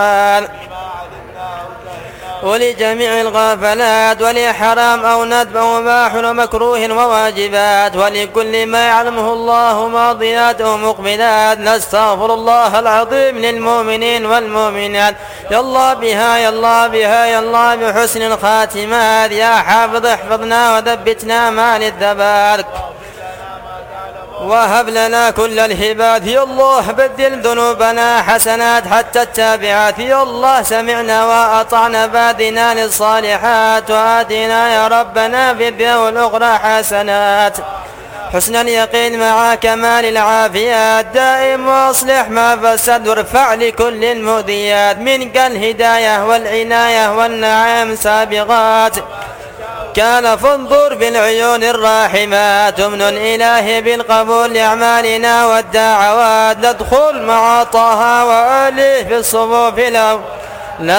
ولجميع الغافلات ولحرام أو ندب ومباح ومكروه وواجبات ولكل ما يعلمه الله ماضيات ومقبلات. نستغفر الله العظيم للمؤمنين والمؤمنات. يا الله بها يا الله بها يا الله بحسن الخاتمات. يا حافظ احفظنا وثبتنا مع الثبات وهب لنا كل الهبات. يا الله بدل ذنوبنا حسنات حتى التابعات. يا الله سمعنا وأطعنا فادنا للصالحات وآتنا يا ربنا في الدنيا والأخرى حسنات حسن اليقين مع كمال العافيات. دائم واصلح ما فسد وارفع لكل المؤذيات. منك الهداية والعناية والنعيم سابغات كان فانظر بالعيون الراحمات. أمن الإله بالقبول لأعمالنا والدعوات. ندخل مع طه وآله في الصفوف الأول